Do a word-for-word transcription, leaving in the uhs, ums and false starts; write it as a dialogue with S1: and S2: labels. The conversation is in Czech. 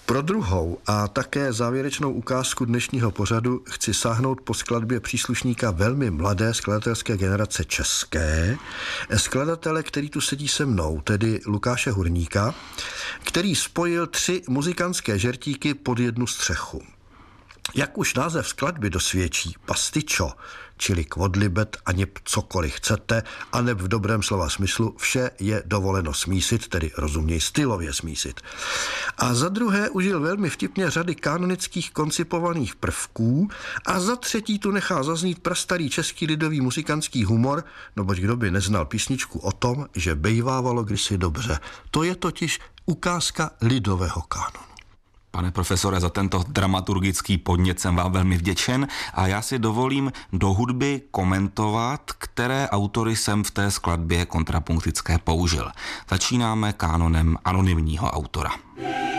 S1: Pro druhou a také závěrečnou ukázku dnešního pořadu chci sáhnout po skladbě příslušníka velmi mladé skladatelské generace české, skladatele, který tu sedí se mnou, tedy Lukáše Hurníka, který spojil tři muzikantské žertíky pod jednu střechu. Jak už název skladby dosvědčí, pastičo, čili quodlibet a něb cokoliv chcete, a neb v dobrém slova smyslu vše je dovoleno smísit, tedy rozuměj stylově smísit. A za druhé užil velmi vtipně řady kanonických koncipovaných prvků a za třetí tu nechá zaznít prastarý český lidový muzikantský humor, neboť kdo by neznal písničku o tom, že bejvávalo kdysi dobře. To je totiž ukázka lidového kanonu.
S2: Pane profesore, za tento dramaturgický podnět jsem vám velmi vděčen a já si dovolím do hudby komentovat, které autory jsem v té skladbě kontrapunktické použil. Začínáme kánonem anonymního autora.